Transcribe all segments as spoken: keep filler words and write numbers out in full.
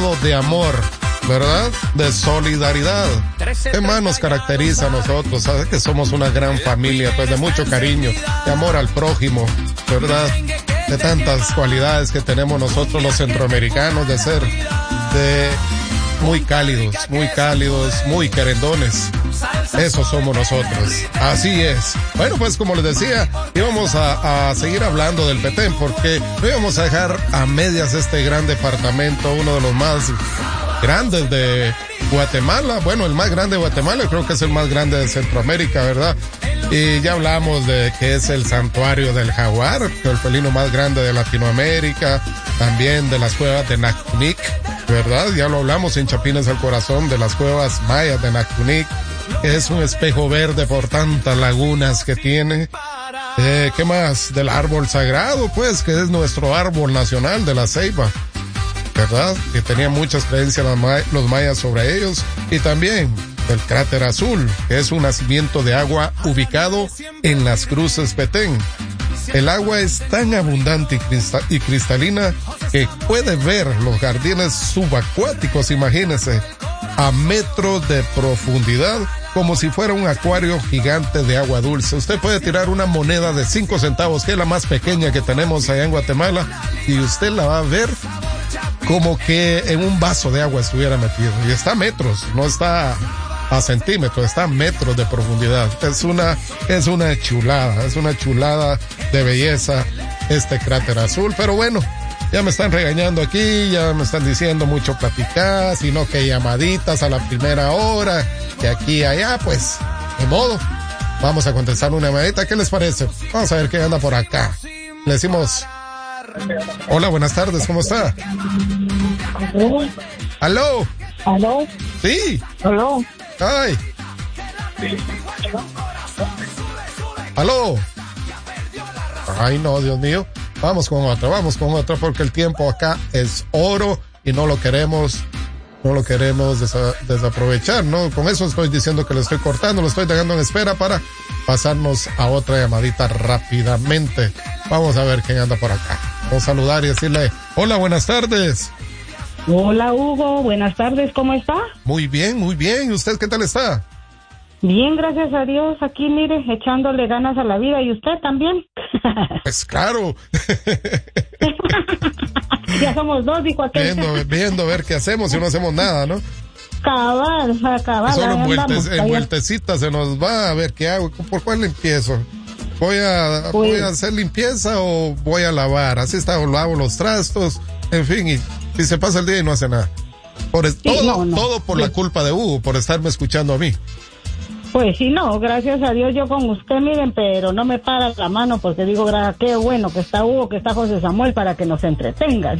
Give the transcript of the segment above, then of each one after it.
todo de amor, ¿verdad? De solidaridad. ¿Qué más nos caracteriza a nosotros? ¿Sabes? Que somos una gran familia, pues de mucho cariño, de amor al prójimo, ¿verdad? De tantas cualidades que tenemos nosotros los centroamericanos, de ser de muy cálidos, muy cálidos, muy querendones. Eso somos nosotros. Así es. Bueno, pues como les decía, íbamos a, a seguir hablando del Petén, porque no íbamos a dejar a medias este gran departamento, uno de los más grandes de Guatemala. Bueno, el más grande de Guatemala, creo que es el más grande de Centroamérica, ¿verdad? Y ya hablamos de que es el santuario del jaguar, el felino más grande de Latinoamérica, también de las cuevas de Nacunic, ¿verdad? Ya lo hablamos en Chapines al Corazón, de las cuevas mayas de Nacunic, que es un espejo verde por tantas lagunas que tiene. Eh, ¿Qué más? Del árbol sagrado, pues, que es nuestro árbol nacional de la ceiba, ¿verdad? Que tenía muchas creencias los mayas sobre ellos. Y también del cráter azul, que es un nacimiento de agua ubicado en las Cruces Petén. El agua es tan abundante y, cristal, y cristalina que puede ver los jardines subacuáticos, imagínense, a metros de profundidad, como si fuera un acuario gigante de agua dulce. Usted puede tirar una moneda de cinco centavos, que es la más pequeña que tenemos allá en Guatemala, y usted la va a ver como que en un vaso de agua estuviera metido. Y está a metros, no está a centímetros, está a metros de profundidad. Es una, es una chulada, es una chulada de belleza este cráter azul. Pero bueno, ya me están regañando aquí, ya me están diciendo mucho platicar, sino que llamaditas a la primera hora, que aquí y allá, pues, de modo. Vamos a contestar una llamadita, ¿qué les parece? Vamos a ver qué anda por acá. Le decimos, hola, buenas tardes, ¿cómo está? ¿Aló? ¿Aló? ¿Aló? Sí. ¿Aló? Ay. ¿Aló? Ay, no, Dios mío. Vamos con otra, vamos con otra, porque el tiempo acá es oro y no lo queremos, no lo queremos desa- desaprovechar, ¿no? Con eso estoy diciendo que lo estoy cortando, lo estoy dejando en espera para pasarnos a otra llamadita rápidamente. Vamos a ver quién anda por acá. Vamos a saludar y decirle, hola, buenas tardes. Hola, Hugo, buenas tardes, ¿cómo está? Muy bien, muy bien. ¿Y usted qué tal está? Bien, gracias a Dios, aquí mire, echándole ganas a la vida, ¿y usted también? Pues claro. Ya somos dos, dijo aquel. Viendo, viendo a ver qué hacemos si no hacemos nada, ¿no? Cabal, cabal. Solo en, vueltes, andamos, en vueltecita se nos va a ver qué hago. ¿Por cuál empiezo? ¿Voy a, Pues, voy a hacer limpieza o voy a lavar? Así está, o lavo los trastos, en fin, y, y se pasa el día y no hace nada. Por es, sí, todo, no, no. todo por sí. La culpa de Hugo, por estarme escuchando a mí. Pues sí, no, gracias a Dios yo con usted, miren, pero no me para la mano porque digo, gra- qué bueno que está Hugo, que está José Samuel para que nos entretengan.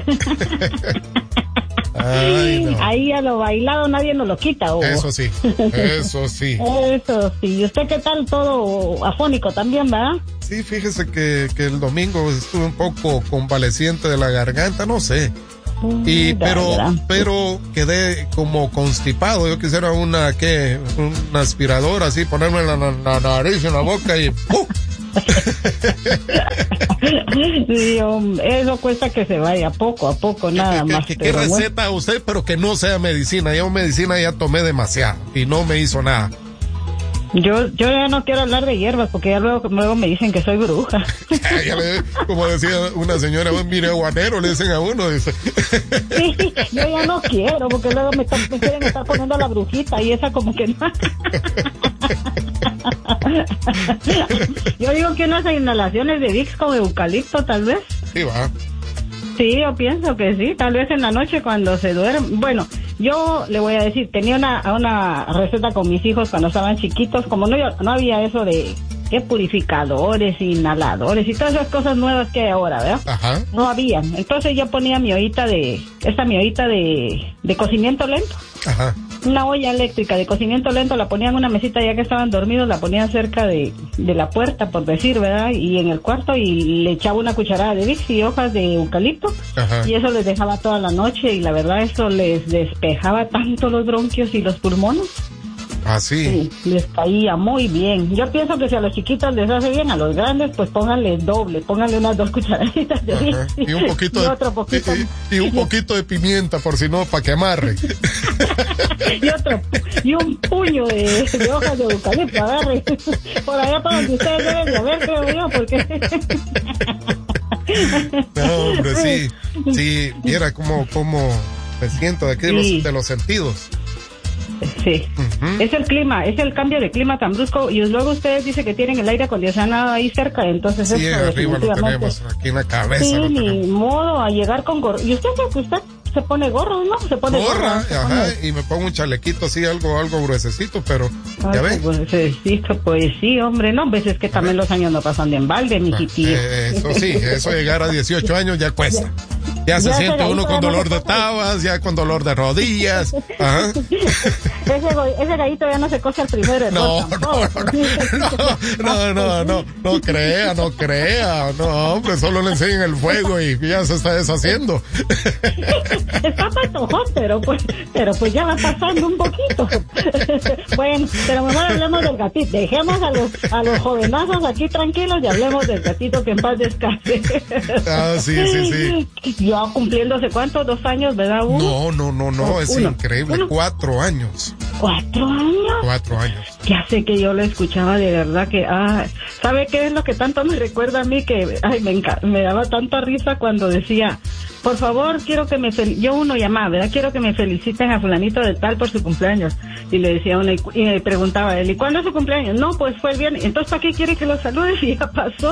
Ay, no. Ahí a lo bailado nadie nos lo quita, Hugo. Eso sí, eso sí. Eso sí. ¿Y usted qué tal? Todo afónico también, ¿verdad? Sí, fíjese que, que el domingo estuve un poco convaleciente de la garganta, no sé. Y pero pero quedé como constipado. Yo quisiera una que una aspiradora así, ponerme en la, la, la nariz, en la boca y ¡uh! Sí, hombre, eso cuesta que se vaya poco a poco, nada ¿Qué, más. ¿Qué, qué receta bueno. Usted, pero que no sea medicina? Yo medicina ya tomé demasiado y no me hizo nada. Yo yo ya no quiero hablar de hierbas porque ya luego, luego me dicen que soy bruja. Ya le, como decía una señora, mire, guanero, le dicen a uno. Dice. Sí, yo ya no quiero porque luego me, está, me quieren estar poniendo la brujita y esa como que no. Yo digo que unas inhalaciones de Vicks con eucalipto tal vez. Sí, va. Sí, yo pienso que sí, tal vez en la noche cuando se duerme. Bueno, yo le voy a decir, tenía una, una receta con mis hijos cuando estaban chiquitos, como no, no había eso de qué purificadores, inhaladores y todas esas cosas nuevas que hay ahora, ¿verdad? Ajá. No había. Entonces yo ponía mi ollita de, esta mi ollita de, de cocimiento lento. Ajá. Una olla eléctrica de cocimiento lento, la ponían en una mesita ya que estaban dormidos, la ponían cerca de, de la puerta, por decir, ¿verdad? Y en el cuarto, y le echaba una cucharada de Vicks y hojas de eucalipto. Ajá. Y eso les dejaba toda la noche, y la verdad eso les despejaba tanto los bronquios y los pulmones. Ah, sí. Sí, les caía muy bien. Yo pienso que si a los chiquitos les hace bien, a los grandes, pues pónganle doble, pónganle unas dos cucharaditas de Ajá. Y un poquito y de, otro poquito. Y, y un poquito de pimienta, por si no, para que amarre. y otro, y un puño de, de hojas de eucalipto, agarre. Por allá para donde ustedes deben de haber, creo yo, porque... No, hombre, sí, sí, viera cómo, cómo me siento de aquí, sí. de, los, de los sentidos. Sí, uh-huh. Es el clima, es el cambio de clima tan brusco, y luego ustedes dicen que tienen el aire acondicionado ahí cerca, entonces sí, eso arriba lo tenemos, aquí en la cabeza. Sí, ni tenemos. modo a llegar con gorro. ¿Y usted sabe que usted se pone gorro, no? Se pone gorra, gorra, ajá, pone... y me pongo un chalequito así, algo, algo gruesecito, pero Ay, ya ves. Gruesecito, pues sí, hombre, no, veces que también los años no pasan de embalde, mi jitío. Eh, eso sí, eso llegar a dieciocho años ya cuesta. Ya se ya siente uno con dolor de tabas, ya con dolor de rodillas. Ajá. ese, ese gallito ya no se cose al primero. No, no, no, no, no, no, no crea, no crea. No, hombre, solo le enseñan el fuego y ya se está deshaciendo. Está patojón, pero pues, pero pues ya va pasando un poquito. Bueno, pero mejor hablemos del gatito. Dejemos a los, a los jovenazos aquí tranquilos y hablemos del gatito, que en paz descanse. Ah, sí, sí, sí. Yo cumpliendo hace cuántos, dos años, ¿verdad? Uno? No, no, no, no, es uno. Increíble, uno. cuatro años. ¿Cuatro años? Cuatro años. Ya sé que yo lo escuchaba de verdad que, ah, ¿sabe qué es lo que tanto me recuerda a mí? Que, ay, me, me daba tanta risa cuando decía, por favor, quiero que me, fel yo uno llamaba, ¿verdad? Quiero que me feliciten a fulanito de tal por su cumpleaños. Y le decía uno, y, y me preguntaba a él, ¿y cuándo es su cumpleaños? No, pues fue el viernes. Entonces, ¿para qué quiere que lo salude si ya pasó?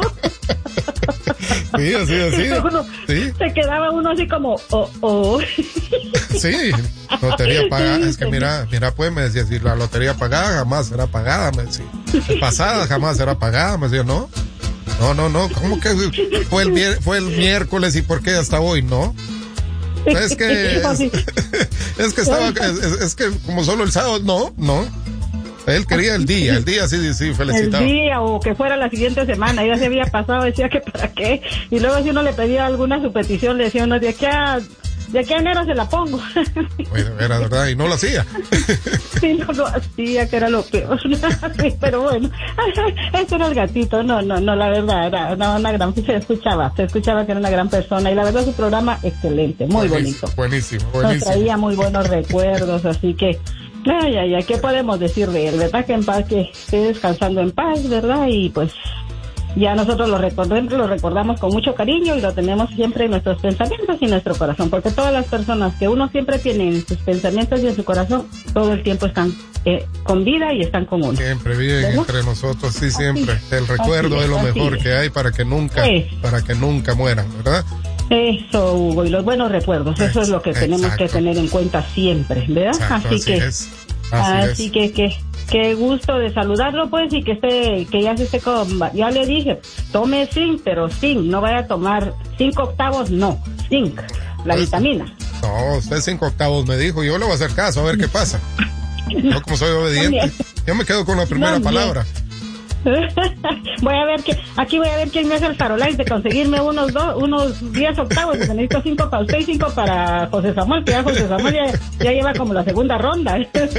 Sí, así, así. Uno, sí. Se quedaba uno así como, oh, oh. Sí, lotería pagada. Es que mira, mira, pues me decía, si la lotería pagada jamás será pagada, me decía. Pasada jamás será pagada, me decía, no. No, no, no, ¿cómo que fue el, fue el miércoles y por qué hasta hoy, no? Es que, es, es que estaba, es, es que como solo el sábado, no, no. Él quería el día, el día sí, sí, felicitaba. El día, o que fuera la siguiente semana, ya se había pasado, decía que para qué. Y luego si uno le pedía alguna su petición, le decía uno, de aquí a, de aquí a enero se la pongo. Bueno, era verdad, y no lo hacía. Sí, no lo hacía, que era lo peor. Sí, pero bueno, ese era el gatito, no, no, no, la verdad, era una, una gran, se escuchaba, se escuchaba que era una gran persona, y la verdad su programa excelente, muy buenísimo, bonito. Buenísimo, buenísimo. Nos traía muy buenos recuerdos, así que... Ay, ay, ay, ¿qué podemos decir de él? ¿Verdad? Que en paz, que esté descansando en paz, ¿verdad? Y pues ya nosotros lo recordamos, lo recordamos con mucho cariño y lo tenemos siempre en nuestros pensamientos y en nuestro corazón, porque todas las personas que uno siempre tiene en sus pensamientos y en su corazón, todo el tiempo están eh, con vida y están con uno. Siempre viven ¿verdad? Entre nosotros, sí, siempre. Así, el recuerdo es, es lo mejor es. Que hay para que nunca, es. para que nunca mueran, ¿verdad? Eso, Hugo, y los buenos recuerdos, eso es lo que Exacto. tenemos que tener en cuenta siempre, ¿verdad? Exacto, así, así que, es. Así, así es. que, que, qué gusto de saludarlo, pues, y que esté, que ya se esté con, ya le dije, tome zinc, pero zinc, no vaya a tomar cinco octavos, no, zinc, la pues, vitamina. No, usted cinco octavos me dijo, yo le voy a hacer caso, a ver qué pasa. Yo como soy obediente, yo me quedo con la primera no, palabra. Voy a ver que aquí voy a ver quién me hace el farolais de conseguirme unos dos, unos diez octavos, porque necesito cinco para usted y cinco para José Samuel, que ya José Samuel ya, ya lleva como la segunda ronda.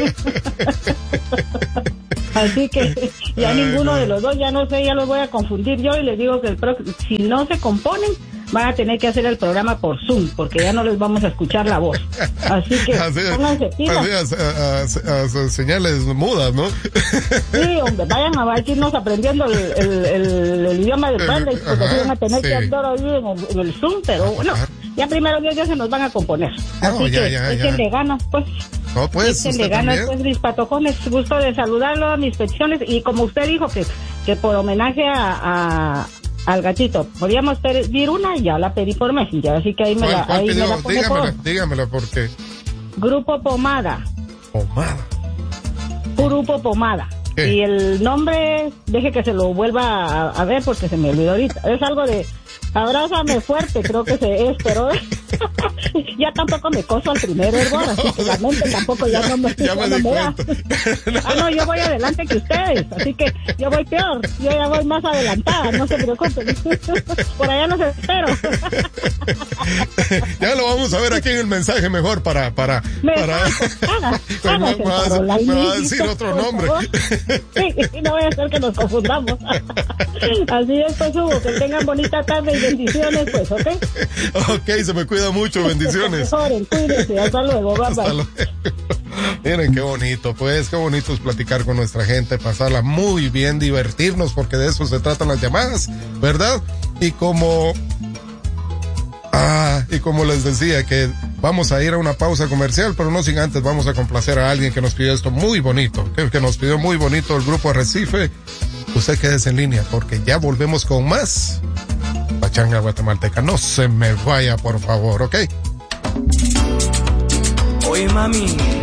Así que ya Ay, ninguno no. de los dos, ya no sé, ya los voy a confundir yo y les digo que el pro, si no se componen, van a tener que hacer el programa por Zoom, porque ya no les vamos a escuchar la voz. Así que así, pónganse pilas. Así, a, a, a, a señales mudas, ¿no? Sí, hombre, vayan a irnos aprendiendo el, el, el, el idioma del Band-Aid, porque ajá, van a tener sí. que andar ahí en el, en el Zoom, pero bueno, ya primero Dios ya se nos van a componer. Así no, ya, que ya, échenle ganas, pues. No, pues, échenle ganas, pues, mis patojones. Gusto de saludarlo, mis peticiones, y como usted dijo que, que por homenaje a... a al gatito, podíamos pedir una y ya la pedí por Messenger, así que ahí me la, ahí me la pone dígamela, por... dígamela, porque Grupo Pomada. Pomada. Grupo Pomada. ¿Qué? Y el nombre, deje que se lo vuelva a, a ver porque se me olvidó ahorita. Es algo de Abrázame fuerte, creo que se es, pero Ya tampoco me coso al primero error, así que la mente tampoco ya no me, ya me no di me da. Ah, no, yo voy adelante que ustedes, así que yo voy peor, yo ya voy más adelantada, no se preocupen. Por allá los espero. Ya lo vamos a ver aquí en el mensaje mejor para... para, me para... Haga, me, me, va a, me va a decir otro nombre. Sí, no voy a hacer que nos confundamos. Así es, pues, Hugo, que tengan bonita tarde y bendiciones, pues, ¿ok? Ok, se me cuida mucho, bendiciones. Mejoren, cuídense, hasta luego, bye, hasta bye. luego. Miren qué bonito, pues, qué bonito es platicar con nuestra gente, pasarla muy bien, divertirnos, porque de eso se tratan las llamadas, ¿verdad? Y como... Ah, y como les decía, que vamos a ir a una pausa comercial, pero no sin antes vamos a complacer a alguien que nos pidió esto muy bonito, que, que nos pidió muy bonito el grupo Arrecife. Usted quédese en línea porque ya volvemos con más Pachanga Guatemalteca. No se me vaya, por favor, ¿ok? Oye, mami.